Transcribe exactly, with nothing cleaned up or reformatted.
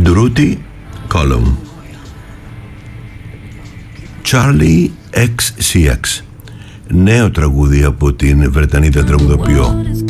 Ντρούτι Κόλομ. Charlie εξ σι εξ, νέο τραγούδι από την Βρετανίδα τραγουδοποιό